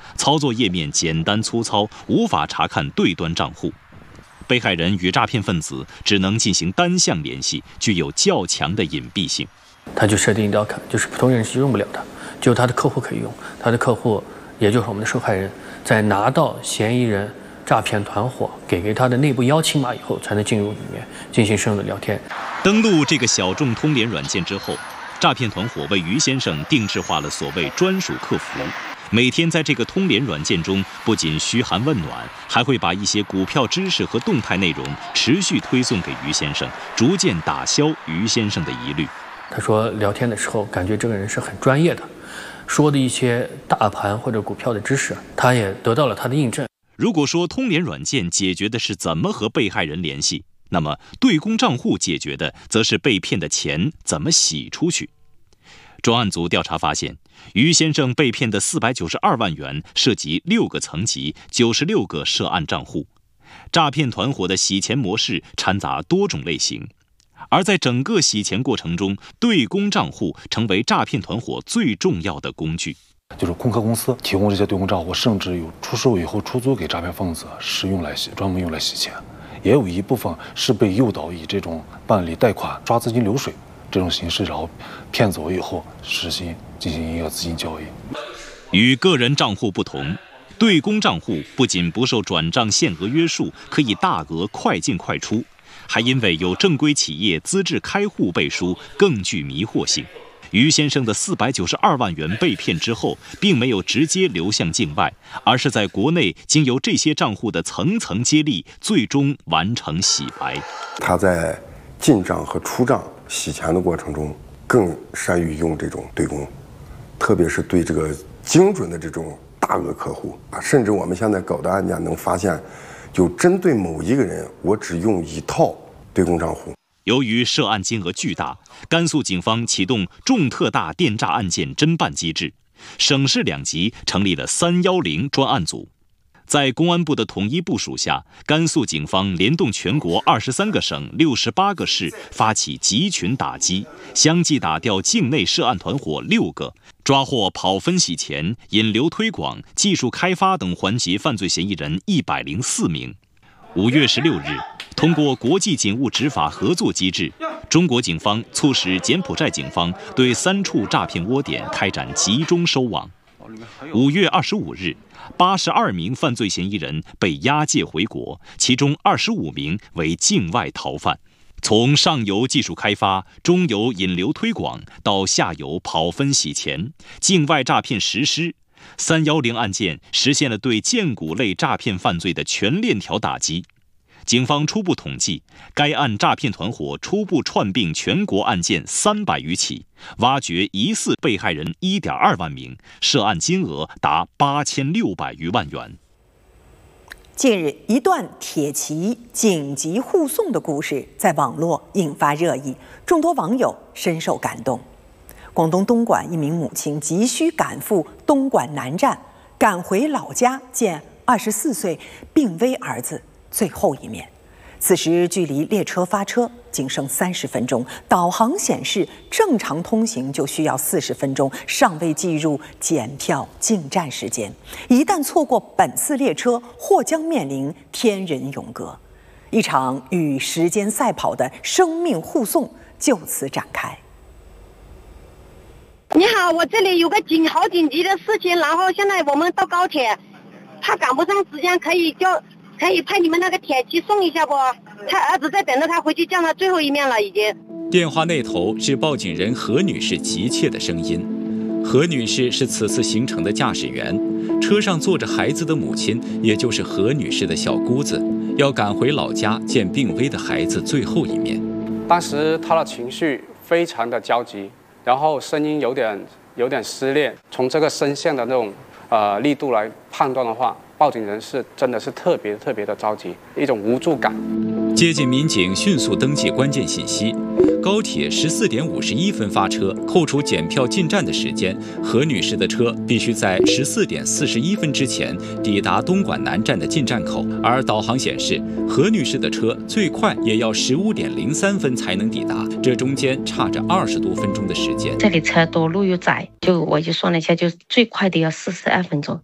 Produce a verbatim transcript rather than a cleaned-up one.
操作页面简单粗糙，无法查看对端账户。被害人与诈骗分子只能进行单向联系，具有较强的隐蔽性。 他就设定一道坎，就是普通人是用不了的，只有他的客户可以用。他的客户，也就是我们的受害人，在拿到嫌疑人诈骗团伙给给他的内部邀请码以后，才能进入里面进行深入的聊天。 登录这个小众通联软件之后，诈骗团伙为于先生定制化了所谓专属客服，每天在这个通联软件中，不仅嘘寒问暖，还会把一些股票知识和动态内容持续推送给于先生，逐渐打消于先生的疑虑。 他说聊天的时候感觉这个人是很专业的，说的一些大盘或者股票的知识，他也得到了他的印证。 如果说通联软件解决的是怎么和被害人联系，那么对公账户解决的则是被骗的钱怎么洗出去。专案组调查发现，于先生被骗的四百九十二万元涉及六个层级、九十六个涉案账户，诈骗团伙的洗钱模式掺杂多种类型。而在整个洗钱过程中，对公账户成为诈骗团伙最重要的工具。 就是空壳公司提供这些对公账户，甚至有出售以后出租给诈骗分子，是用来洗专门用来洗钱。也有一部分是被诱导以这种办理贷款、抓资金流水这种形式，然后骗走以后实行进行一个资金交易。 与个人账户不同，对公账户不仅不受转账限额约束，可以大额快进快出，还因为有正规企业资质开户背书，更具迷惑性。于先生的四百九十二万元被骗之后，并没有直接流向境外，而是在国内经由这些账户的层层接力，最终完成洗白。 他在进账和出账洗钱的过程中，更善于用这种对公，特别是对这个精准的这种大额客户啊，甚至我们现在搞的案件能发现，就针对某一个人，我只用一套对公账户。 由于涉案金额巨大，甘肃警方启动重特大电诈案件侦办机制，省市两级成立了三一零专案组。在公安部的统一部署下，甘肃警方联动全国二十三个省、六十八个市，发起集群打击，相继打掉境内涉案团伙六个，抓获跑分洗钱、引流推广、技术开发等环节犯罪嫌疑人一百零四名。五月十六日，通过国际警务执法合作机制，中国警方促使柬埔寨警方对三处诈骗窝点开展集中收网。五月二十五日，八十二名犯罪嫌疑人被押解回国，其中二十五名为境外逃犯。从上游技术开发、中游引流推广到下游跑分洗钱，境外诈骗实施，三一零案件实现了对荐股类诈骗犯罪的全链条打击。警方初步统计，该案诈骗团伙初步串并全国案件三百余起，挖掘疑似被害人一点二万名，涉案金额达八千六百余万元。 近日，一段铁骑紧急护送的故事在网络引发热议，众多网友深受感动。广东东莞一名母亲急需赶赴东莞南站，赶回老家见二十四岁病危儿子最后一面。此时距离列车发车仅剩三十分钟，导航显示正常通行就需要四十分钟，尚未计入检票进站时间。一旦错过本次列车，或将面临天人永隔。一场与时间赛跑的生命护送就此展开。 你好，我这里有个紧好紧急的事情，然后现在我们到高铁，他赶不上时间，可以叫可以派你们那个铁骑送一下不？他儿子在等着他回去见他最后一面了，已经。 电话那头是报警人何女士急切的声音。何女士是此次行程的驾驶员，车上坐着孩子的母亲，也就是何女士的小姑子，要赶回老家见病危的孩子最后一面。 当时她的情绪非常的焦急，然后声音有点有点失恋。从这个声线的那种呃力度来判断的话，报警人是真的是特别特别的着急，一种无助感。 接近民警迅速登记关键信息，高铁十四点五十一分发车，扣除检票进站的时间，何女士的车必须在十四点四十一分之前抵达东莞南站的进站口，而导航显示何女士的车最快也要十五点零三分才能抵达，这中间差着二十多分钟的时间。 这里车多路又窄，就我就算了一下，就最快的要四十二分钟。